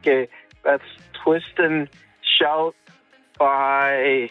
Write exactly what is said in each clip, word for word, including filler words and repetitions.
Okay, that's Twist and Shout by...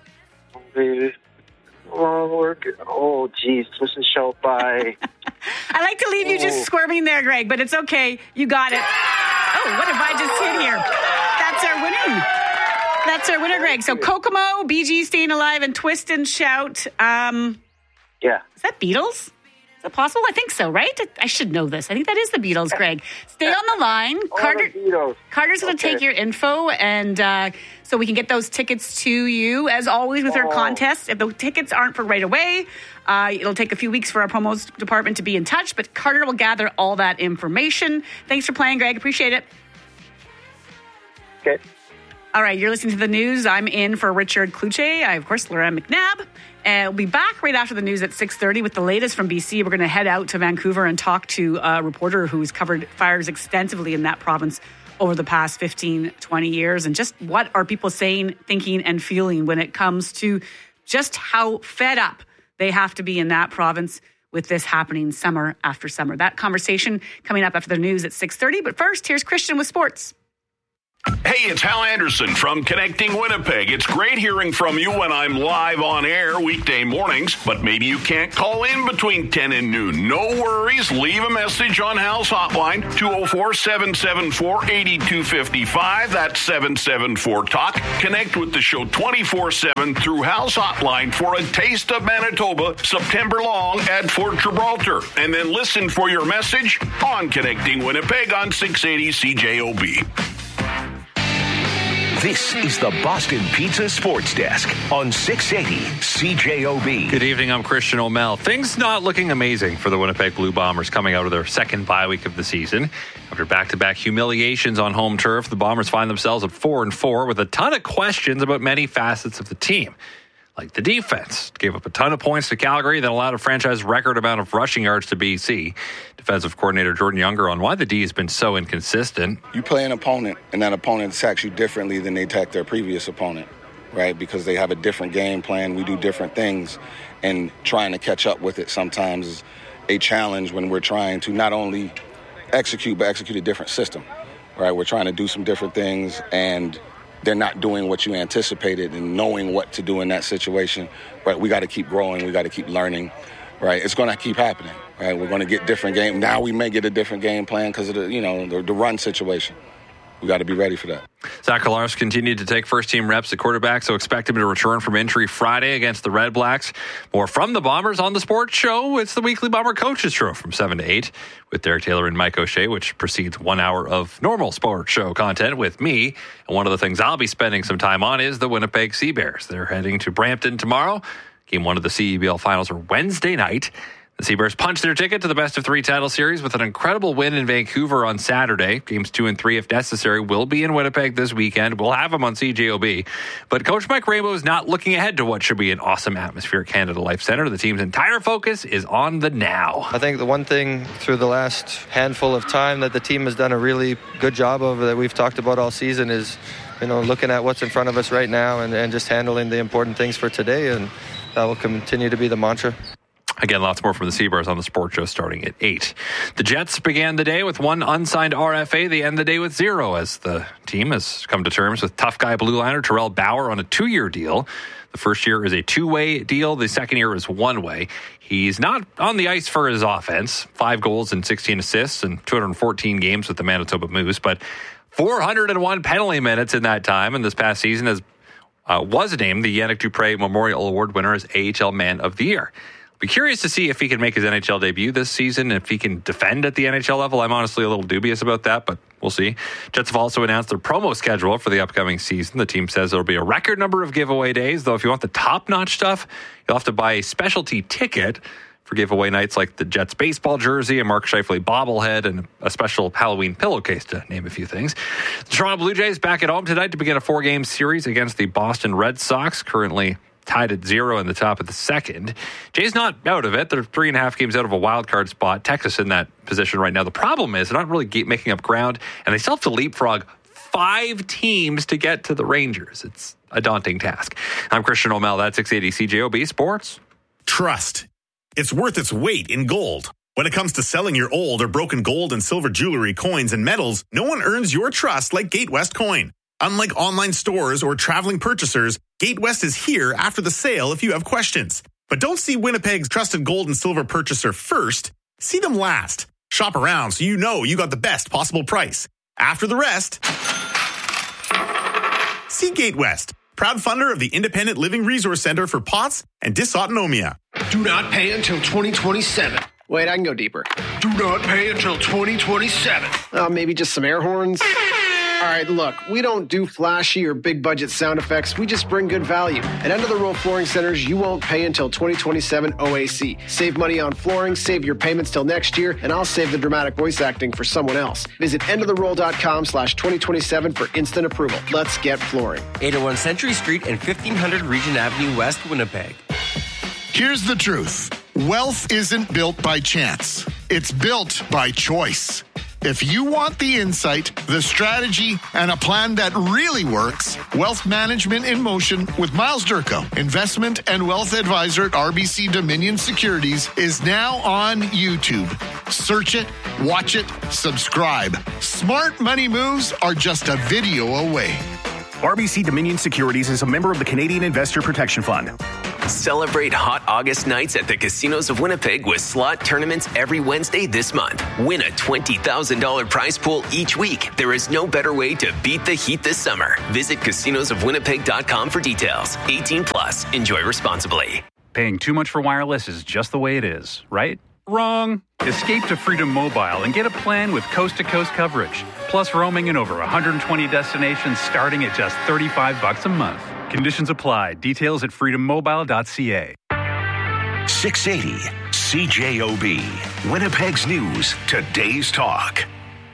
Oh, oh geez, Twist and Shout by... I like to leave you just oh. squirming there, Greg, but it's okay. You got it. Oh, what have I just hit here? That's our winning. That's our winner, Greg. So Kokomo, Bee Gees, Staying Alive, and Twist and Shout. Um, yeah. Is that Beatles? Is it possible? I think so, right? I should know this. I think that is the Beatles, Greg. Stay on the line. Oh, Carter, the Beatles. Carter's going to Okay. take your info, and uh, so we can get those tickets to you. As always with our Oh. contest, if the tickets aren't for right away, uh, it'll take a few weeks for our promos department to be in touch, but Carter will gather all that information. Thanks for playing, Greg. Appreciate it. Okay. All right, you're listening to the news. I'm in for Richard Kluche. I, of course, Lauren McNabb. And we'll be back right after the news at six thirty with the latest from B C. We're going to head out to Vancouver and talk to a reporter who's covered fires extensively in that province over the past fifteen, twenty years. And just what are people saying, thinking, and feeling when it comes to just how fed up they have to be in that province with this happening summer after summer. That conversation coming up after the news at six thirty. But first, here's Christian with sports. Hey, it's Hal Anderson from Connecting Winnipeg. It's great hearing from you when I'm live on air weekday mornings, but maybe you can't call in between ten and noon. No worries. Leave a message on Hal's hotline, two oh four, seven seven four, eight two five five. That's seven seven four talk. Connect with the show twenty-four seven through Hal's hotline for a taste of Manitoba September long at Fort Gibraltar. And then listen for your message on Connecting Winnipeg on six eighty C J O B. This is the Boston Pizza Sports Desk on six eighty C J O B. Good evening, I'm Christian O'Mell. Things not looking amazing for the Winnipeg Blue Bombers coming out of their second bye week of the season. After back-to-back humiliations on home turf, the Bombers find themselves at four and four with a ton of questions about many facets of the team. Like the defense, gave up a ton of points to Calgary, then allowed a franchise record amount of rushing yards to B C. Defensive coordinator Jordan Younger on why the D has been so inconsistent. You play an opponent, and that opponent attacks you differently than they attack their previous opponent, right? Because they have a different game plan. We do different things, and trying to catch up with it sometimes is a challenge when we're trying to not only execute, but execute a different system, right? We're trying to do some different things, and they're not doing what you anticipated and knowing what to do in that situation. Right? We got to keep growing. We got to keep learning. Right? It's going to keep happening. Right? We're going to get different game. Now we may get a different game plan because of the, you know, the, the run situation. We got to be ready for that. Zach Collaros continued to take first-team reps at quarterback, so expect him to return from injury Friday against the Red Blacks. More from the Bombers on the Sports Show. It's the weekly Bomber Coaches Show from seven to eight with Derek Taylor and Mike O'Shea, which precedes one hour of normal Sports Show content with me. And one of the things I'll be spending some time on is the Winnipeg Sea Bears. They're heading to Brampton tomorrow. Game one of the C E B L Finals are Wednesday night. The Sea Bears punched their ticket to the best of three title series with an incredible win in Vancouver on Saturday. Games two and three, if necessary, will be in Winnipeg this weekend. We'll have them on C J O B. But Coach Mike Rainbow is not looking ahead to what should be an awesome atmosphere at Canada Life Centre. The team's entire focus is on the now. I think the one thing through the last handful of time that the team has done a really good job of that we've talked about all season is, you know, looking at what's in front of us right now and, and just handling the important things for today. And that will continue to be the mantra. Again, lots more from the Sea Bears on the Sports Show starting at eight. The Jets began the day with one unsigned R F A. They end the day with zero as the team has come to terms with tough guy blue liner Terrell Bauer on a two-year deal. The first year is a two-way deal. The second year is one-way. He's not on the ice for his offense. Five goals and sixteen assists and two hundred fourteen games with the Manitoba Moose, but four hundred one penalty minutes in that time. And this past season has, uh, was named the Yannick Dupre Memorial Award winner as A H L Man of the Year. Be curious to see if he can make his N H L debut this season, if he can defend at the N H L level. I'm honestly a little dubious about that, but we'll see. Jets have also announced their promo schedule for the upcoming season. The team says there'll be a record number of giveaway days, though if you want the top-notch stuff, you'll have to buy a specialty ticket for giveaway nights like the Jets baseball jersey, a Mark Scheifele bobblehead, and a special Halloween pillowcase, to name a few things. The Toronto Blue Jays back at home tonight to begin a four-game series against the Boston Red Sox, currently tied at zero in the top of the second. Jay's not out of it. They're three and a half games out of a wild card spot. Texas in that position right now. The problem is they're not really making up ground, and they still have to leapfrog five teams to get to the Rangers. It's a daunting task. I'm Christian O'Mell. That's six eighty C J O B Sports. Trust. It's worth its weight in gold. When it comes to selling your old or broken gold and silver jewelry, coins, and metals, no one earns your trust like GateWest Coin. Unlike online stores or traveling purchasers, GateWest is here after the sale if you have questions. But don't see Winnipeg's trusted gold and silver purchaser first. See them last. Shop around so you know you got the best possible price. After the rest, see GateWest, proud funder of the Independent Living Resource Center for P O T S and Dysautonomia. Do not pay until twenty twenty-seven. Wait, I can go deeper. Do not pay until twenty twenty-seven. Uh, maybe just some air horns? All right, look, we don't do flashy or big budget sound effects. We just bring good value. At End of the Road Flooring Centers, you won't pay until twenty twenty-seven O A C. Save money on flooring, save your payments till next year, and I'll save the dramatic voice acting for someone else. Visit end of the roll dot com slash twenty twenty-seven for instant approval. Let's get flooring. eight oh one Century Street and fifteen hundred Regent Avenue West, Winnipeg. Here's the truth. Wealth isn't built by chance. It's built by choice. If you want the insight, the strategy, and a plan that really works, Wealth Management in Motion with Miles Durko, investment and wealth advisor at R B C Dominion Securities, is now on YouTube. Search it, watch it, subscribe. Smart money moves are just a video away. R B C Dominion Securities is a member of the Canadian Investor Protection Fund. Celebrate hot August nights at the casinos of Winnipeg with slot tournaments every Wednesday this month. Win a twenty thousand dollars prize pool each week. There is no better way to beat the heat this summer. Visit casinos of winnipeg dot com for details. eighteen plus. Enjoy responsibly. Paying too much for wireless is just the way it is, right? Wrong. Escape to Freedom Mobile and get a plan with coast-to-coast coverage, plus roaming in over one hundred twenty destinations starting at just thirty-five bucks a month. Conditions apply. Details at freedom mobile dot c a. six eighty C J O B. Winnipeg's News. Today's Talk.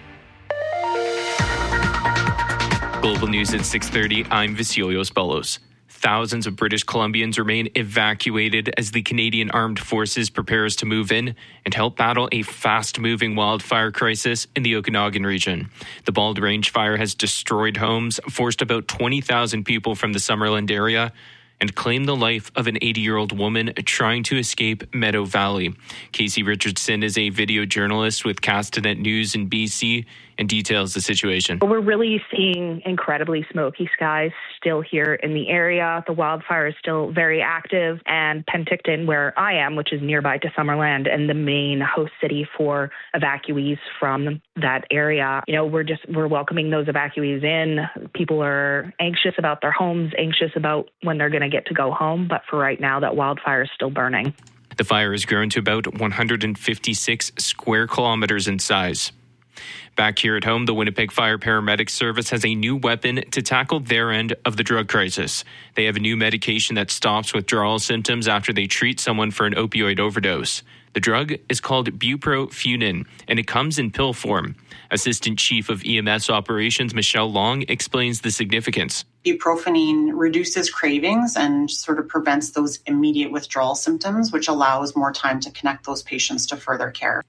Global News at six thirty. I'm Vasilios Bellos. Thousands of British Columbians remain evacuated as the Canadian Armed Forces prepares to move in and help battle a fast-moving wildfire crisis in the Okanagan region. The Bald Range fire has destroyed homes, forced about twenty thousand people from the Summerland area, and claimed the life of an eighty-year-old woman trying to escape Meadow Valley. Casey Richardson is a video journalist with Castanet News in B C and details the situation. We're really seeing incredibly smoky skies still here in the area. The wildfire is still very active, and Penticton, where I am, which is nearby to Summerland and the main host city for evacuees from that area, you know, we're just, we're welcoming those evacuees in. People are anxious about their homes, anxious about when they're going to get to go home. But for right now, that wildfire is still burning. The fire has grown to about one hundred fifty-six square kilometers in size. Back here at home, the Winnipeg Fire Paramedic Service has a new weapon to tackle their end of the drug crisis. They have a new medication that stops withdrawal symptoms after they treat someone for an opioid overdose. The drug is called buprofunin, and it comes in pill form. Assistant Chief of E M S Operations, Michelle Long, explains the significance. Bupropion reduces cravings and sort of prevents those immediate withdrawal symptoms, which allows more time to connect those patients to further care.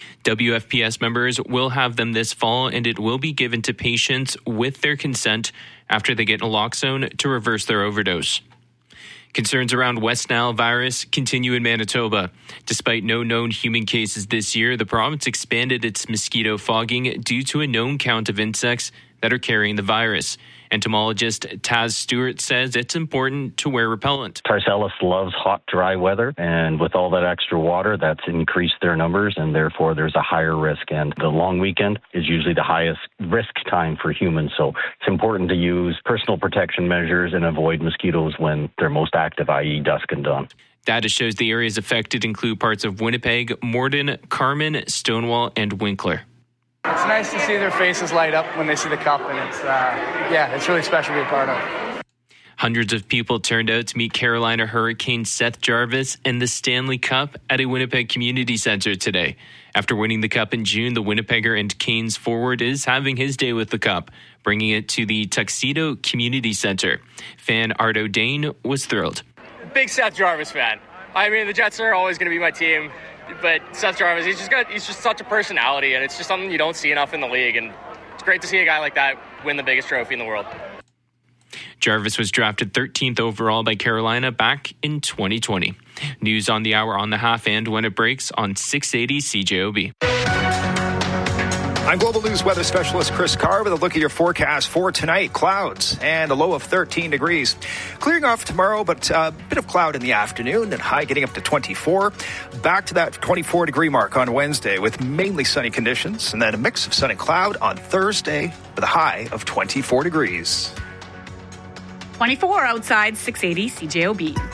W F P S members will have them this fall, and it will be given to patients with their consent after they get naloxone to reverse their overdose. Concerns around West Nile virus continue in Manitoba. Despite no known human cases this year, the province expanded its mosquito fogging due to a known count of insects that are carrying the virus. Entomologist Taz Stewart says it's important to wear repellent. Tarcellus loves hot, dry weather, and with all that extra water, that's increased their numbers, and therefore there's a higher risk. And the long weekend is usually the highest risk time for humans, so it's important to use personal protection measures and avoid mosquitoes when they're most active, that is dusk and dawn. Data shows the areas affected include parts of Winnipeg, Morden, Carman, Stonewall, and Winkler. It's nice to see their faces light up when they see the cup, and it's, uh, yeah, it's really special to be a part of. Hundreds of people turned out to meet Carolina Hurricane Seth Jarvis and the Stanley Cup at a Winnipeg Community Center today. After winning the Cup in June, the Winnipegger and Canes forward is having his day with the Cup, bringing it to the Tuxedo Community Center. Fan Art O'Dane was thrilled. Big Seth Jarvis fan. I mean, the Jets are always going to be my team. But Seth Jarvis, he's just got, he's just such a personality, and it's just something you don't see enough in the league. And it's great to see a guy like that win the biggest trophy in the world. Jarvis was drafted thirteenth overall by Carolina back in twenty twenty. News on the hour on the half and when it breaks on six eighty C J O B. I'm Global News weather specialist Chris Carr with a look at your forecast for tonight. Clouds and a low of thirteen degrees. Clearing off tomorrow, but a bit of cloud in the afternoon and high getting up to twenty-four. Back to that twenty-four degree mark on Wednesday with mainly sunny conditions, and then a mix of sun and cloud on Thursday with a high of twenty-four degrees. twenty-four outside, six eighty C J O B.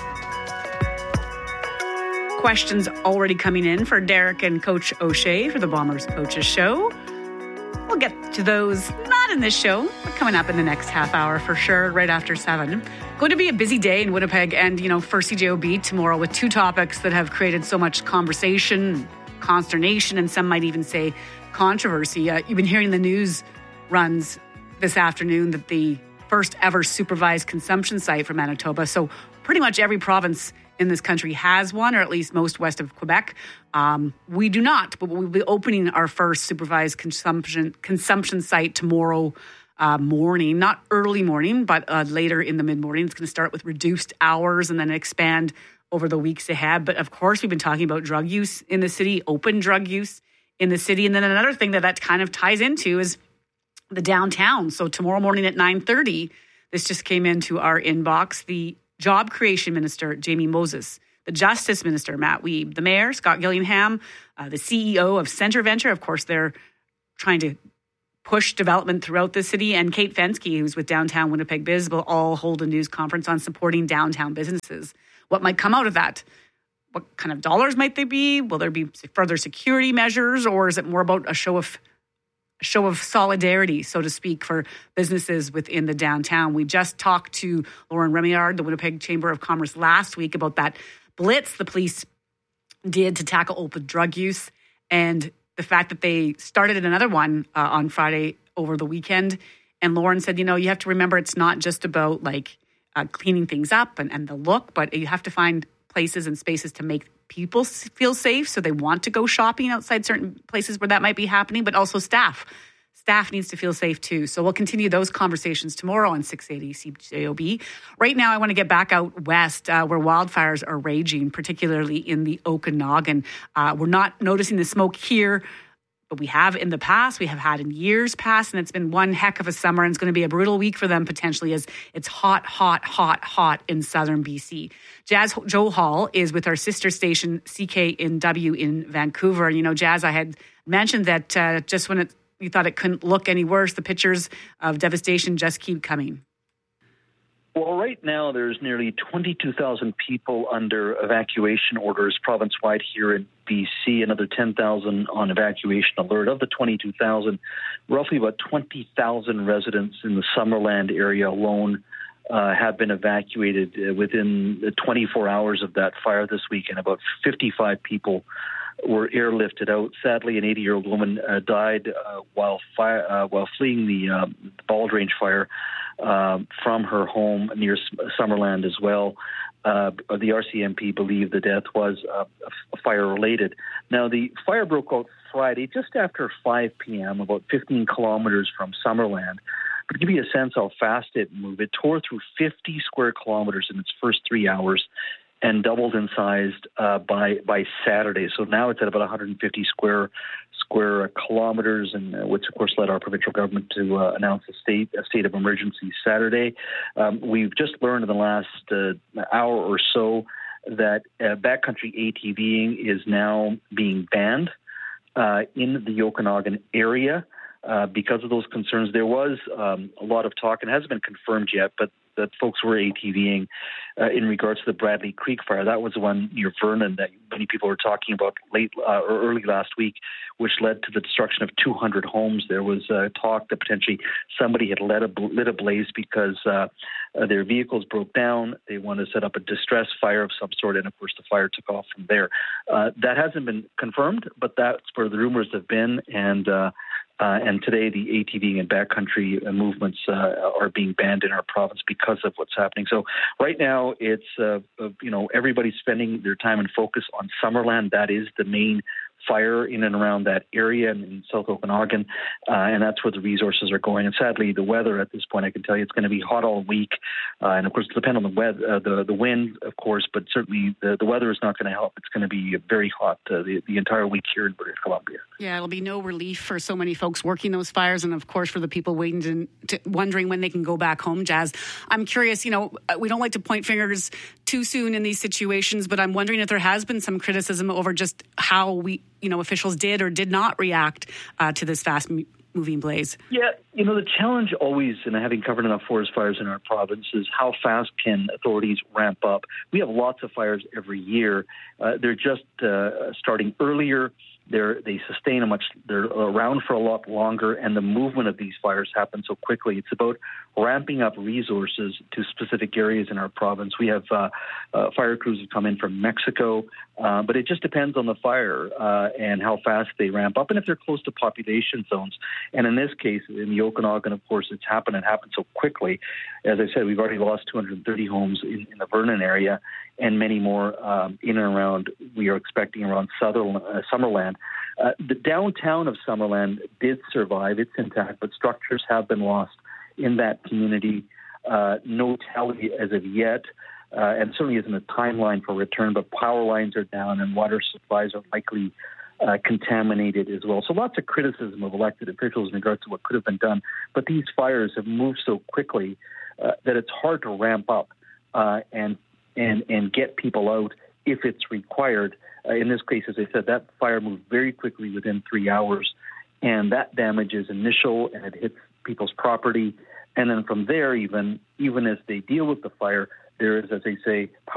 Questions already coming in for Derek and Coach O'Shea for the Bombers Coaches Show. We'll get to those not in this show, but coming up in the next half hour for sure, right after seven. Going to be a busy day in Winnipeg and, you know, for C J O B tomorrow with two topics that have created so much conversation, consternation, and some might even say controversy. Uh, you've been hearing the news runs this afternoon that the first ever supervised consumption site for Manitoba. So pretty much every province in this country has one, or at least most west of Quebec. Um, we do not, but we'll be opening our first supervised consumption consumption site tomorrow uh, morning. Not early morning, but uh, later in the mid-morning. It's going to start with reduced hours and then expand over the weeks ahead. But of course, we've been talking about drug use in the city, open drug use in the city. And then another thing that that kind of ties into is the downtown. So tomorrow morning at nine thirty, this just came into our inbox, the Job Creation Minister, Jamie Moses, the Justice Minister, Matt Wiebe, the Mayor, Scott Gillingham, uh, the C E O of Centre Venture. Of course, they're trying to push development throughout the city. And Kate Fensky, who's with Downtown Winnipeg Biz, will all hold a news conference on supporting downtown businesses. What might come out of that? What kind of dollars might they be? Will there be further security measures, or is it more about a show of show of solidarity, so to speak, for businesses within the downtown? We just talked to Lauren Remillard, the Winnipeg Chamber of Commerce, last week about that blitz the police did to tackle open drug use and the fact that they started another one uh, on Friday over the weekend. And Lauren said, you know, you have to remember it's not just about like uh, cleaning things up and, and the look, but you have to find places and spaces to make people feel safe, so they want to go shopping outside certain places where that might be happening, but also staff. Staff needs to feel safe too. So we'll continue those conversations tomorrow on six eighty C J O B. Right now, I want to get back out west uh, where wildfires are raging, particularly in the Okanagan. Uh, we're not noticing the smoke here, but we have in the past. We have had in years past, and it's been one heck of a summer, and it's going to be a brutal week for them potentially as it's hot, hot, hot, hot in southern B C. Jazz Joe Hall is with our sister station C K N W in Vancouver. And, you know, Jazz, I had mentioned that uh, just when it, you thought it couldn't look any worse, the pictures of devastation just keep coming. Well, right now there's nearly twenty-two thousand people under evacuation orders province-wide here in B C, another ten thousand on evacuation alert. Of the twenty-two thousand, roughly about twenty thousand residents in the Summerland area alone uh, have been evacuated uh, within the twenty-four hours of that fire this weekend. About fifty-five people were airlifted out. Sadly, an eighty-year-old woman uh, died uh, while fire, uh, while fleeing the uh, Bald Range fire uh, from her home near Summerland as well. Uh, the R C M P believed the death was uh, fire-related. Now, the fire broke out Friday just after five p.m., about fifteen kilometers from Summerland. But to give you a sense how fast it moved, it tore through fifty square kilometers in its first three hours and doubled in size uh, by by Saturday. So now it's at about one hundred fifty square square kilometers, and uh, which of course led our provincial government to uh, announce a state a state of emergency Saturday. Um, we've just learned in the last uh, hour or so that uh, backcountry ATVing is now being banned uh, in the Okanagan area uh, because of those concerns. There was um, a lot of talk, and it hasn't been confirmed yet, but that folks were ATVing uh, in regards to the Bradley Creek fire. That was the one near Vernon that many people were talking about late uh, or early last week, which led to the destruction of two hundred homes. There was uh, talk that potentially somebody had lit a, lit a blaze because uh, uh, their vehicles broke down. They wanted to set up a distress fire of some sort, and of course the fire took off from there. Uh, that hasn't been confirmed, but that's where the rumors have been, and uh, Uh, and today, the ATVing and backcountry uh, movements uh, are being banned in our province because of what's happening. So right now, it's, uh, uh, you know, everybody's spending their time and focus on Summerland. That is the main fire in and around that area in, in South Okanagan, uh, and that's where the resources are going. And sadly, the weather at this point, I can tell you, it's going to be hot all week, uh, and of course, it depends on the weather, uh, the the wind, of course, but certainly the, the weather is not going to help. It's going to be very hot uh, the, the entire week here in British Columbia. Yeah, it'll be no relief for so many folks working those fires, and of course for the people waiting to, to wondering when they can go back home. Jazz, I'm curious. You know, we don't like to point fingers too soon in these situations, but I'm wondering if there has been some criticism over just how we, you know, officials did or did not react uh, to this fast-moving blaze. Yeah, you know, the challenge always, and having covered enough forest fires in our province, is how fast can authorities ramp up? We have lots of fires every year. Uh, they're just uh, starting earlier. They're, they sustain a much, they're around for a lot longer, and the movement of these fires happens so quickly. It's about ramping up resources to specific areas in our province. We have uh, uh, fire crews that come in from Mexico, uh, but it just depends on the fire uh, and how fast they ramp up, and if they're close to population zones. And in this case, in the Okanagan, of course, it's happened and happened so quickly. As I said, we've already lost two hundred thirty homes in, in the Vernon area, and many more um, in and around, we are expecting around Sutherland, uh, Summerland. Uh, the downtown of Summerland did survive. It's intact, but structures have been lost in that community. Uh, no tally as of yet, uh, and certainly isn't a timeline for return, but power lines are down and water supplies are likely uh, contaminated as well. So lots of criticism of elected officials in regards to what could have been done. But these fires have moved so quickly uh, that it's hard to ramp up uh, and and and get people out if it's required. Uh, in this case, as I said, that fire moved very quickly within three hours, and that damage is initial, and it hits people's property. And then from there, even even as they deal with the fire, there is, as they say,